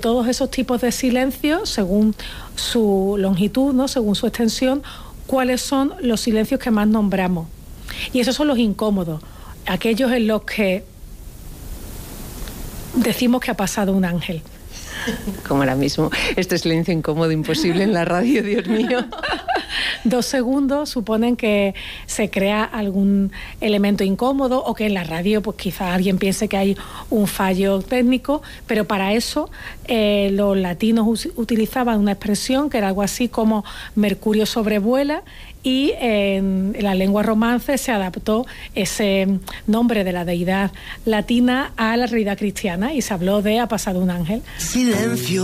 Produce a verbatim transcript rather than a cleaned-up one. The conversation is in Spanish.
todos esos tipos de silencios, según su longitud, ¿no? Según su extensión, cuáles son los silencios que más nombramos. Y esos son los incómodos, aquellos en los que decimos que ha pasado un ángel. Como ahora mismo, este silencio incómodo, imposible en la radio, Dios mío. Dos segundos suponen que se crea algún elemento incómodo o que en la radio pues quizá alguien piense que hay un fallo técnico, pero para eso eh, los latinos us- utilizaban una expresión que era algo así como Mercurio sobrevuela, y en la lengua romance se adaptó ese nombre de la deidad latina a la realidad cristiana y se habló de ha pasado un ángel. Silencio.